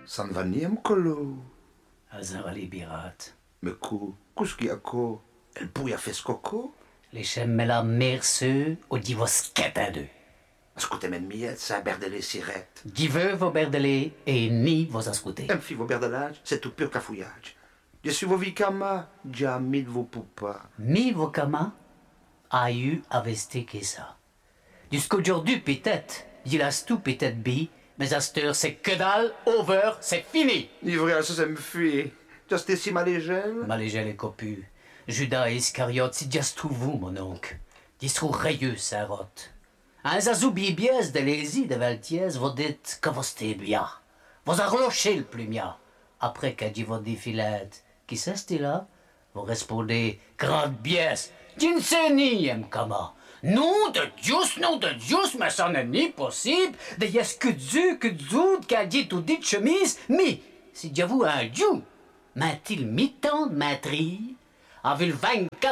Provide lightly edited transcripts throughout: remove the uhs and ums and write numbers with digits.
Ça ne va ni mkolo. Azarali birat. Mais qu'est-ce qu'il y a quoi? Elle pourrait faire ce coco? Les chemmela merceux au divos scatadeux. Est-ce que t'aimes miette, ça berdele sirette? Dive vos berdele et ni vos ascoutés. Un fille vos berdelage, c'est tout pur cafouillage. Je suis vos vicama, jamais de vos poupas. Mi vos kama a eu avesté que ça. Jusqu'aujourd'hui peut-être, dilas tout peut-être bi, mais à cette heure c'est que dalle, over, c'est fini. Livré à ça me fuit. Just ici malégène? Malégel et copu. Judas et Iscariote, c'est just tout vous, mon oncle. Distrou rayeux, sarotte. Un zazou bibiès de l'ési de Valtiès, vous dites que vous stez bien. Vous arrochez le plumia. Après qu'a dit votre défilette, qui c'est là? Vous répondez, grande biès, d'inseni, m'kama. Nom de Dieu, mais ça n'est ni possible. De yes que Dieu, qu'a dit tout dit chemise, mais, si Dieu vous un Dieu, m'a-t-il mi-temps de matrie? Avec le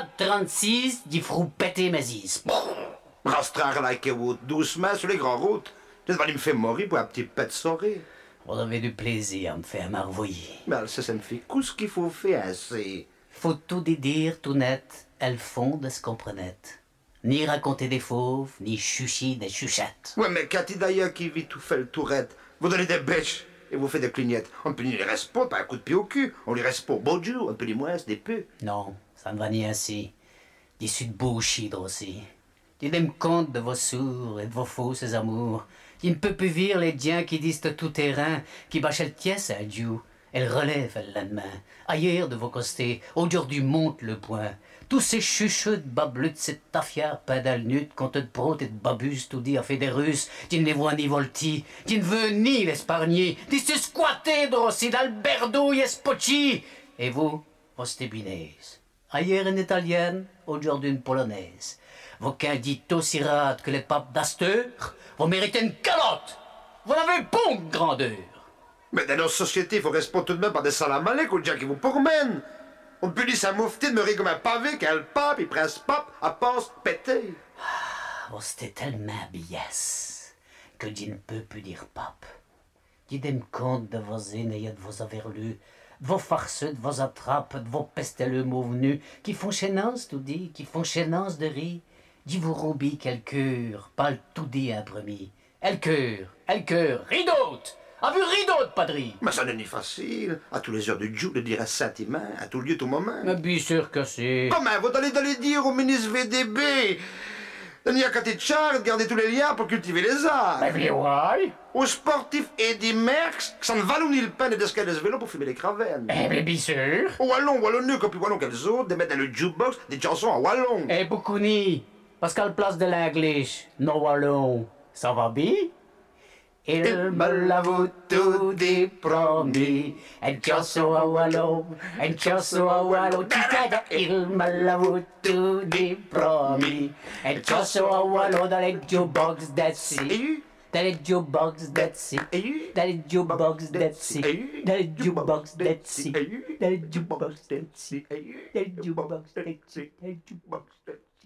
24-36, d'y frou péter mes is. Rastrar like vous doucement sur les grandes routes. Tu vas me faire mourir pour un petit pet de soirée. Vous avez du plaisir à me faire marvoyer. Mais ça me fait qu'est-ce qu'il faut faire assez. Faut tout dire tout net, elles font de ce qu'on prenait. Ni raconter des fauves, ni chucher des chuchettes. Ouais, mais Cathy d'ailleurs qui vit tout fait le tourette, vous donnez des bêches et vous faites des clignettes. On peut lui les reste pas un coup de pied au cul. On lui reste pas beau jour, on peut lui moins des peu. Non, ça ne va ni ainsi. D'issue de bullshit aussi. Tenez compte de vos sourds et de vos fausses amours. Il ne peut plus vivre les diens qui disent tout terrain, qui bâchent le tiès à Dieu. Elle relève le lendemain. Ailleurs de vos costés, aujourd'hui monte le point. Tous ces chuchotes babluts, cette tafière pédale contre de prot et de babus, tout dit à fait des Russes, qui ne les voit ni volti, qui ne veut ni l'espargner, qui se squatter drossi d'Alberdo et Spocci. Et vous, vos stébinaises. Ailleurs une italienne, aujourd'hui une polonaise. Vos candidats aussi rares que les papes d'Asteur, vous méritez une calotte. Vous n'avez pas une grandeur. Mais dans notre société, il faut répondre tout de même par des salamalek aux gens qui vous pourmènent. On peut dire sa moufti de me rire comme un pavé quand le pape, il presse pape, à passe pété. Oh, c'était tellement biès que je ne peux plus dire pape. Dites-moi compte de vos aînés et de vos averlus, de vos farceux, de vos attrapes, de vos pesteleux venus, qui font chénance, tout dit, qui font chénance de riz. Dis vous roubis quel cœur, parle tout dit un premier. El cœur, rideau! A vu rideau, padri! Mais ça n'est ni facile, à tous les heures du jour, de dire un sentiment, à tout lieu, tout moment. Mais bien sûr que c'est. Comment vous allez dire au ministre VDB? Il n'y a qu'à Tchar de garder tous les liens pour cultiver les arts. Mais bien, ouais. Aux sportifs Eddie Merckx, ça ne valait ni le pain de descaler ce vélo pour fumer les cravennes. Eh bien, bien sûr. Au wallon, wallonneux, comme plus wallon qu'elles autres, de mettre dans le jukebox des chansons en wallon. Eh, beaucoup ni. Parce qu'à la place de l'anglais, non wallon, ça va bien? Il me l'avoue tout dit promis, un chasso à wallon, un chasso à wallon, il me l'avoue tout dit promis, un chasso à wallon dans les jukebox that's it. Dans les jukebox that's it. Dans les jukebox that's it. Dans les jukebox that's it. Dans les jukebox that's it. Dans les jukebox that's it. Dans les jukebox that's it.